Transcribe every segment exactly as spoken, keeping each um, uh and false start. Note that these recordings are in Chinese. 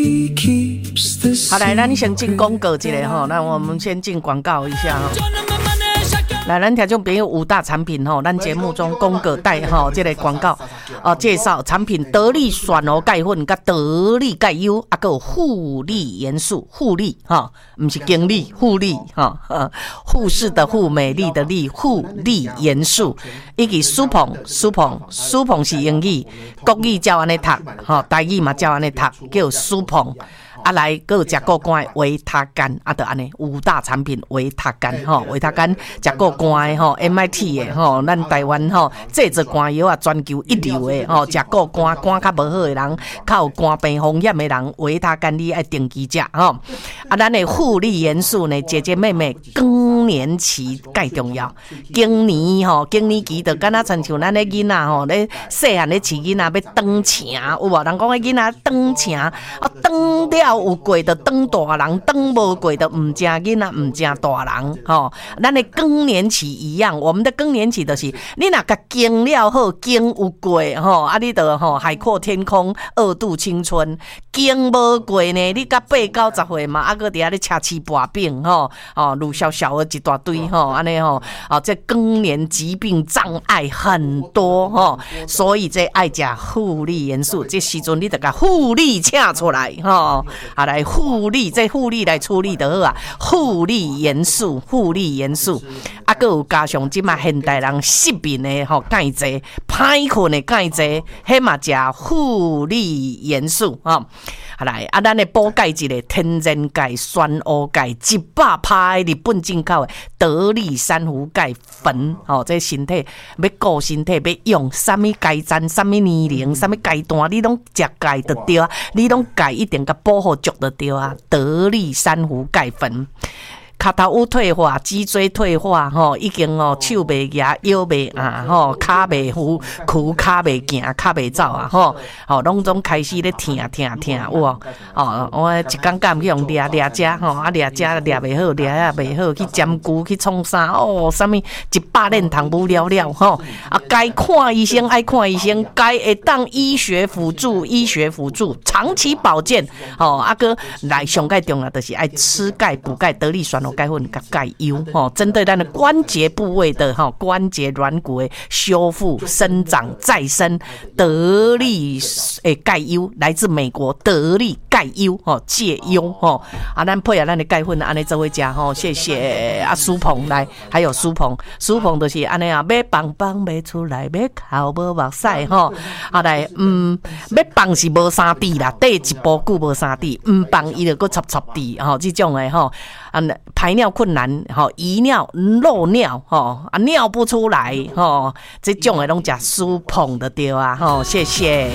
好，来，咱先进广告一下哈，那我们先进广告一下哈。来，咱听众朋友五大产品吼，咱节目中广告带吼，这个广告哦，介绍产品得力选欧钙粉、甲得力钙优，啊，还有护理元素，护理哈，不是经理，护理哈，护士的护，美丽的丽，护理元素，以及苏鹏，苏鹏，苏鹏是英语，国语照安尼读，吼，台语嘛照安尼读，叫苏鹏。啊来，还有食过肝维他干，啊，就安尼五大产品维他干吼，维他干食过肝的吼 ，M I T 的吼，咱台湾吼制作肝药啊，全球一流的吼，食过肝肝较无好的人，较有肝病风险的人，维他干你爱定期食吼。啊，咱的护理元素呢，姐姐妹妹更年期介重要，更年吼，更年期就敢若亲像咱的囡仔吼，咧细汉咧饲囡仔要长请有无？人讲的囡仔长请啊，长了。有过的当大人，当无过的唔正囡仔，唔正大人吼。咱的更年期一样，我们的更年期就是你若甲经了好，经有过吼，啊你就吼海阔天空，二度青春。经无过呢，你甲八九十岁嘛，啊个伫遐咧吃吃薄饼吼，哦，路小小的一大堆吼，安尼吼，哦，这更年疾病障碍很多吼，所以这爱食护理元素，这时阵你得甲护理请出来吼。啊，来护理，这护理来处理就好啊。护理元素，护理元素，啊，还有加上即马现代人失眠的吼钙质，歹困的钙质，迄嘛食护理元素吼。好来，啊，咱的补钙一个天然钙、酸乌钙，一百趴日本进口的得力珊瑚钙粉，吼、哦，这身体要顾身体要用，什么钙赞、什么年龄、什么阶段，你拢食钙就对啊，你拢钙一定甲保护足就对啊，得力珊瑚钙粉。脚头有退化，脊椎退化，吼，已经哦手袂夹，腰袂硬，吼，骹袂扶，躯骹袂行，骹袂走啊，吼，吼，拢总开始咧疼疼疼，有无？哦，我一工敢去用掠掠食，吼，啊掠食掠袂好，掠啊袂好，去针灸去创啥？哦，啥物一百链糖不了了，吼，啊，该看医生爱看医生，该会当医学辅助，医学辅助，长期保健，吼，啊个来上盖重要就是爱吃钙补钙，得力选钙粉甲钙优吼，针对咱的关节部位的吼关节软骨的修复、生长、再生，得力诶钙优来自美国得力钙优吼戒优吼啊，咱配合咱的钙粉安尼做伙食吼，谢谢啊苏鹏来，还有苏鹏，苏鹏就是安尼啊，要棒棒要出来，要哭无目屎吼，啊来嗯要棒是无三滴啦，第一步久无三滴，唔棒伊就搁插插滴吼，这种的吼啊。排尿困难，吼，遗尿、漏尿，吼啊，尿不出来，吼，这种的拢食苏鹏的对啊，吼，谢谢。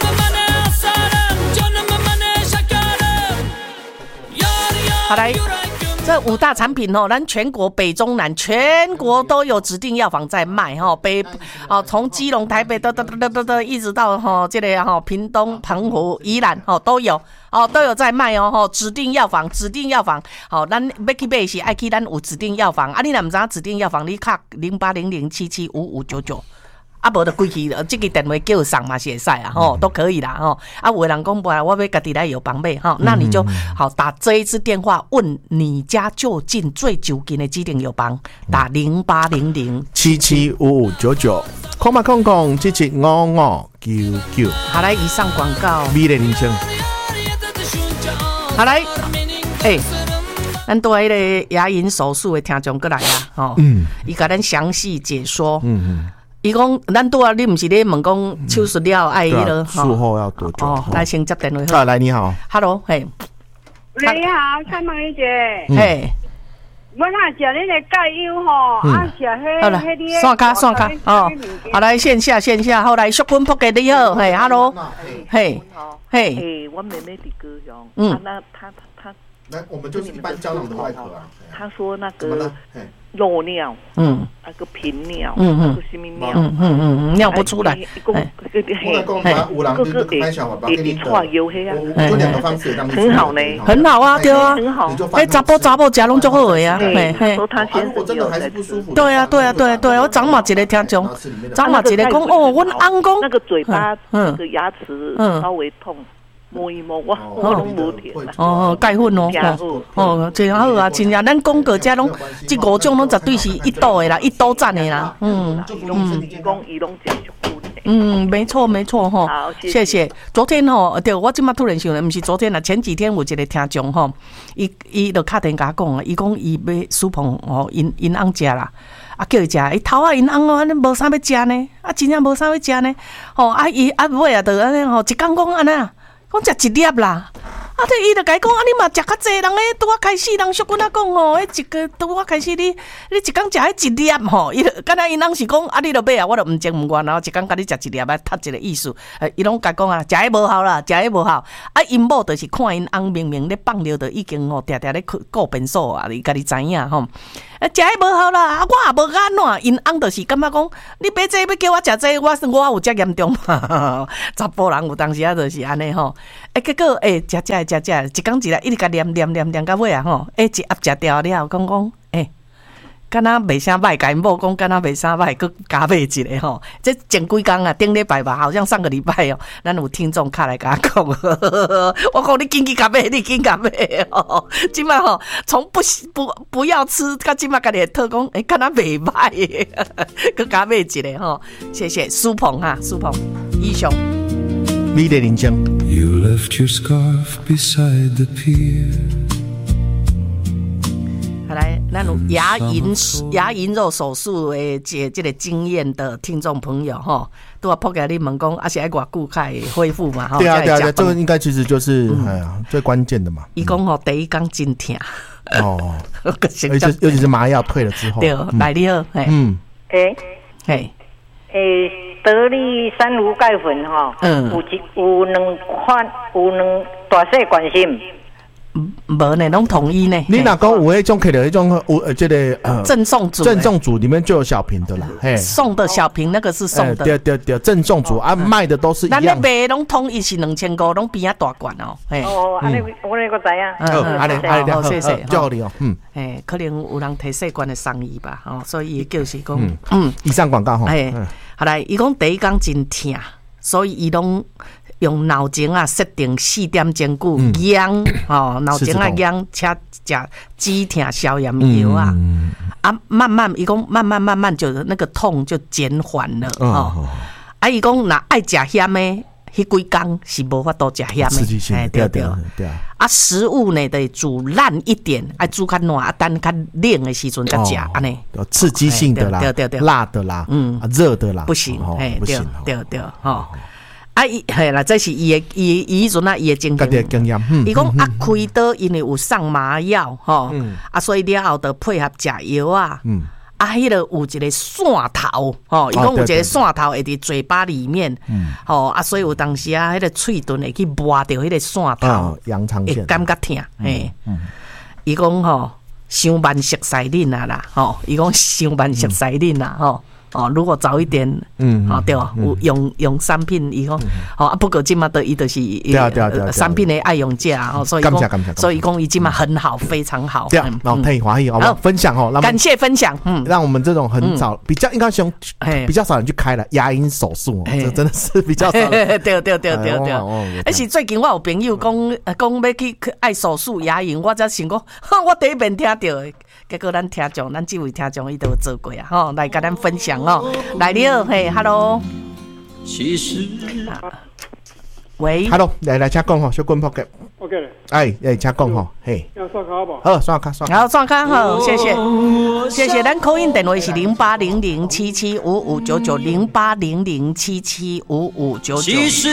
好来。这五大产品哦，咱全国北中南全国都有指定药房在卖哈，北哦从基隆、台北，嘚嘚嘚嘚嘚一直到哈这个哈屏东、澎湖、宜兰哦都有哦都有在卖哦哈，指定药房，指定药房，好，咱要去买是爱去咱有指定药房，啊你若唔知影指定药房，你卡零八零零七七五五九九。啊，无就归去，这个电话叫上嘛是会使啊，吼、嗯、都可以啦，吼。啊，有的人讲不来，我要家己来药房买，吼，那你就好打这一支电话，问你家就近最就近的指定药房，打零八零零七七五五九九，空嘛空空七七五五九九。 好来，以上广告。 美丽人生。 好来，哎、欸。咱对迄个牙龈手术的听众过来啊，吼，嗯，伊甲咱详细解说，嗯嗯。伊讲，咱拄啊，你毋是咧问讲手术了爱迄个术后要多久？ 哦，来先接电话。 啊，来你好 ，Hello， 嘿， 你好，蔡梦怡姐， 嘿， 我若食恁个钙优吼，啊食迄迄啲， 线卡线卡哦，好来线下线下，后来淑芬扑给你好，嘿 ，Hello， 嘿， 嘿，嘿，我妹妹的高雄，嗯，那她她， 那我们就是一般胶囊的外壳啊。 她说那个。漏尿，嗯，那个频尿， 嗯嗯， 个什么尿， 嗯嗯嗯，尿不出来， 我来讲，把五郎就是开小嘛，把给你搓油黑啊， 就两个方式， 很好呢， 很好啊，对啊， 很好， 哎，查甫查某食拢足好的呀， 嘿嘿，说他先生真的还是不舒服， 对啊对啊对对，我昨嘛一个听众，昨嘛一个讲哦，阮翁讲那个嘴巴，那个牙齿稍微痛。 摸一摸，我我拢无听啦。 哦，钙粉哦，哦，真好啊，真正咱广告遮拢，这五种拢绝对是一道的啦，一刀赞的啦，嗯嗯，讲伊拢真足久的。 嗯，没错没错哈， 好， 谢谢。昨天吼，对我今麦突然想，不是昨天啦，前几天有一个听众吼，伊伊就敲电话讲啊，伊讲伊要苏碰哦，因因翁食啦。啊，叫伊食，伊头啊，因翁哦，安尼无啥要食呢，啊，真正无啥要食呢，吼，啊，伊啊尾啊，就安尼吼，一工讲安尼啊，讲食一粒啦，啊，伊伊就甲伊讲，啊，你嘛食较济，人诶，拄啊开始，人俗棍仔讲吼，迄一个拄啊开始，你你一工食迄一粒吼，伊就敢若因翁是讲，啊，你著买啊，我著毋情毋愿，然后一工甲你食一粒，啊，读一个意思，诶，伊拢甲讲啊，食迄无效啦，食迄无效，啊，因某著是看因翁明明咧放尿，著已經吼，定定咧顾便所啊，你家己知影吼。啊，食迄无效啦，啊，我也无安怎，因翁就是感觉讲，你买这要叫我食这，我我有遮严重嘛？查甫人有当时啊，就是安尼吼。诶，结果诶，食食食食，一工一日一直甲念念念念到尾啊吼，诶，一盒食掉了，讲讲诶。敢若袂啥歹，甲因某讲敢若袂啥歹，佮加买一个吼。这前几工啊，顶礼拜吧，好像上个礼拜哦，咱有听众敲来甲我讲，我讲你紧紧加买，你紧加买吼。即摆吼，从不不不要吃，到即摆家己特讲，诶，敢若袂歹，佮加买一个吼。谢谢苏鹏哈，苏鹏，以上。 美丽人生。 You left your scarf beside the pier。 来，咱有牙龈牙龈肉手术的这这个经验的听众朋友哈，都要抛给你们讲，而且还偌久才恢复嘛哈。 对啊对啊对，这个应该其实就是哎呀最关键的嘛。 伊讲吼，第一工真痛哦，尤其是尤其是麻药退了之后。 对，来你好， 嗯，诶， 嘿， 诶，得力三无钙粉哈，嗯，有一有两款，有两大细关心。 无呢，拢统一呢。 你若讲有迄种，摕到迄种有呃，这个呃赠送组， 赠送组里面就有小瓶的啦。嘿， 送的小瓶那个是送的。 对对对，赠送组啊，卖的都是一样。 咱咧卖拢统一是两千五，拢比较大罐哦。 哦，安尼我那个知啊。 嗯，安尼安尼， 好谢谢， 叫你哦。嗯， 诶，可能有人摕细罐的送伊吧，哦，所以伊就是讲， 嗯，以上广告哈。 哎，好来，伊讲第一工真痛，所以伊拢。用脑前啊设定四点钟久养哦，脑前啊养，且食止痛消炎药啊，嗯、啊慢慢伊讲慢慢慢慢就那个痛就减缓了哦。哦啊伊讲若爱食咸的，迄几工是无法度食咸的， 哎对对对。 啊食物呢得煮烂一点，爱煮较烂，啊等较冷的时阵才食安尼。 刺激性的啦， 对对对， 辣的啦，嗯，热的啦， 不行，哎对对对，吼。啊，伊嘿啦，这是伊的伊伊迄阵啊，伊的经验。 经验， 伊讲啊，开刀因为有上麻药吼，啊，所以了后得配合食药啊。嗯。啊，迄个有一个线头吼，伊讲有一个线头会伫嘴巴里面，吼啊，所以有当时啊，迄个喙唇会去磨掉迄个线头， 羊肠线， 会感觉痛。嘿，伊讲吼，伤慢熟悉恁啊啦，吼，伊讲伤慢熟悉恁啊，吼。哦，如果早一点，嗯，好、哦、对啊，有、嗯、用用产品以后，好、嗯、啊，不过今嘛的伊就是对啊对啊对啊，产品的爱用价哦，所以讲，所以讲伊今嘛很好，非常好。 对啊，然后太华裔，好不好？分享哦， 感谢分享，嗯， 让我们这种很少比较应该用比较少人去开了牙龈手术，这真的是比较少。 对对对对对，而且最近我有朋友讲讲要去爱手术牙龈，我才想讲，我第一遍听到的。结果咱听众，咱这位听众伊都有做过啊，吼，来跟咱分享哦。来你好，嘿 ，hello， 喂 ，hello， 来来，请讲吼，小棍扑嘅 ，OK 咧， 哎哎，请讲吼，嘿， 要刷卡不？ 好，刷卡刷卡， 好，刷卡好，谢谢，谢谢。咱 call in 电话是零八零零七七五五九九零八零零七七五五九九。